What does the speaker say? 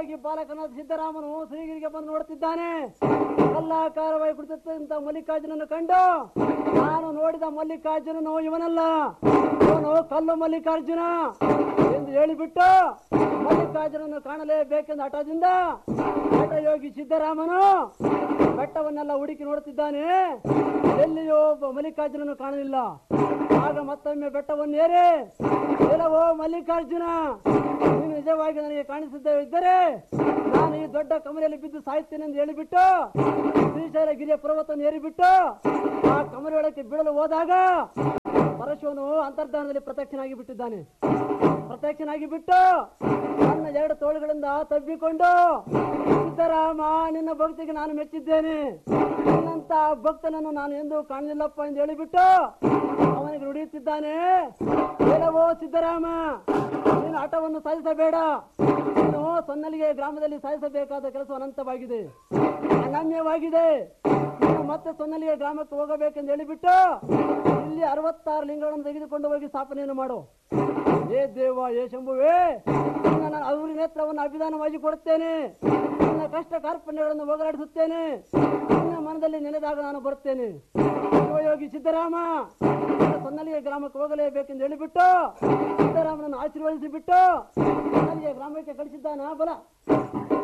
ಯೋಗಿ ಬಾಲಕನಾದ ಸಿದ್ದರಾಮನು ಶ್ರೀಗಿರಿಗೆ ಬಂದು ನೋಡುತ್ತಿದ್ದಾನೆ. ಕಲ್ಲಾಕಾರವಾಗಿ ಕುಳಿತಂತ ಮಲ್ಲಿಕಾರ್ಜುನನ್ನು ಕಂಡು ನಾನು ನೋಡಿದ ಮಲ್ಲಿಕಾರ್ಜುನನು ಇವನಲ್ಲ, ಇವನು ಕಲ್ಲು ಮಲ್ಲಿಕಾರ್ಜುನ ಎಂದು ಹೇಳಿಬಿಟ್ಟು ಮಲ್ಲಿಕಾರ್ಜುನನ್ನು ಕಾಣಲೇಬೇಕೆಂದು ಹಠದಿಂದ ಹಠ ಯೋಗಿ ಸಿದ್ದರಾಮನು ಬೆಟ್ಟವನ್ನೆಲ್ಲ ಹುಡುಕಿ ನೋಡುತ್ತಿದ್ದಾನೆ. ಎಲ್ಲಿಯೋ ಮಲ್ಲಿಕಾರ್ಜುನನ್ನು ಕಾಣಲಿಲ್ಲ. ಆಗ ಮತ್ತೊಮ್ಮೆ ಬೆಟ್ಟವನ್ನೇರಿ, ಎಲ್ಲವೋ ಮಲ್ಲಿಕಾರ್ಜುನ, ನೀನು ನಿಜವಾಗಿ ನನಗೆ ಕಾಣಿಸಿದ್ದೇ ಇದ್ದರೆ ನಾನು ಈ ದೊಡ್ಡ ಕಮರೆಯಲ್ಲಿ ಬಿದ್ದು ಸಾಯ್ತೇನೆ ಎಂದು ಹೇಳಿಬಿಟ್ಟು ಶ್ರೀಶೈಲಗಿರಿಯ ಪರ್ವತವನ್ನು ಏರಿಬಿಟ್ಟು ಆ ಕಮರೆಯೊಳಕ್ಕೆ ಬೀಳಲು ಹೋದಾಗ ಪರಶುವನು ಅಂತರ್ಧಾನದಲ್ಲಿ ಪ್ರತ್ಯಕ್ಷನಾಗಿ ಬಿಟ್ಟಿದ್ದಾನೆ. ಪ್ರತ್ಯಕ್ಷನಾಗಿ ಬಿಟ್ಟು ನನ್ನ ಎರಡು ತೋಳುಗಳಿಂದ ತಬ್ಬಿಕೊಂಡು, ಸಿದ್ದರಾಮ, ನಿನ್ನ ಭಕ್ತಿಗೆ ನಾನು ಮೆಚ್ಚಿದ್ದೇನೆ, ನಿನ್ನಂತ ಭಕ್ತನನ್ನು ನಾನು ಎಂದೂ ಕಾಣಲಿಲ್ಲಪ್ಪ ಎಂದು ಹೇಳಿಬಿಟ್ಟು ಅವನಿಗೆ ನುಡಿಯುತ್ತಿದ್ದಾನೆ. ಹೇಳವೋ ಸಿದ್ದರಾಮ, ನೀನು ಹಠವನ್ನು ಸಾಧಿಸಬೇಡ. ನೀನು ಸೊನ್ನಲಿಗೆ ಗ್ರಾಮದಲ್ಲಿ ಸಾಧಿಸಬೇಕಾದ ಕೆಲಸ ಅನಂತವಾಗಿದೆ, ಅನನ್ಯವಾಗಿದೆ. ನೀನು ಮತ್ತೆ ಸೊನ್ನಲಿಗೆ ಗ್ರಾಮಕ್ಕೆ ಹೋಗಬೇಕೆಂದು ಹೇಳಿಬಿಟ್ಟು ಇಲ್ಲಿ 66 ಲಿಂಗಗಳನ್ನು ತೆಗೆದುಕೊಂಡು ಹೋಗಿ ಸ್ಥಾಪನೆಯನ್ನು ಮಾಡು. ಏ ದೇವ, ಏ ಶಂಭುವೇ, ನನ್ನ ಅವರಿ ನೇತ್ರವನ್ನು ಅಭಿದಾನವಾಗಿ ಕೊಡುತ್ತೇನೆ. ನಿನ್ನ ಕಷ್ಟ ಕಾರ್ಪಣ್ಯಗಳನ್ನು ಹೋಗಲಾಡಿಸುತ್ತೇನೆ. ನಿನ್ನ ಮನದಲ್ಲಿ ನೆನೆದಾಗ ನಾನು ಬರುತ್ತೇನೆ. ಶಿವಯೋಗಿ ಸಿದ್ದರಾಮ, ಸೊನ್ನಲಿಗೆ ಗ್ರಾಮಕ್ಕೆ ಹೋಗಲೇಬೇಕೆಂದು ಹೇಳಿಬಿಟ್ಟು ಸಿದ್ದರಾಮನನ್ನು ಆಶೀರ್ವದಿಸಿಬಿಟ್ಟು ಸೊನ್ನಲಿಗೆ ಗ್ರಾಮಕ್ಕೆ ಕಳಿಸಿದ್ದಾನ ಬಲ.